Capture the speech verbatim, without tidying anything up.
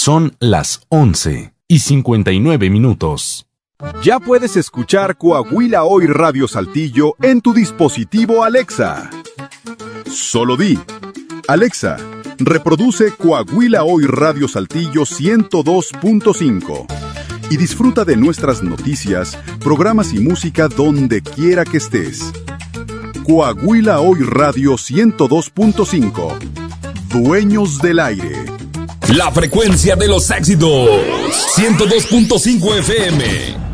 Son las once y cincuenta y nueve minutos. Ya puedes escuchar Coahuila Hoy Radio Saltillo en tu dispositivo Alexa. Solo di: Alexa, reproduce Coahuila Hoy Radio Saltillo ciento dos punto cinco y disfruta de nuestras noticias, programas y música donde quiera que estés. Coahuila Hoy Radio ciento dos punto cinco. Dueños del aire. La frecuencia de los éxitos. ciento dos punto cinco F M.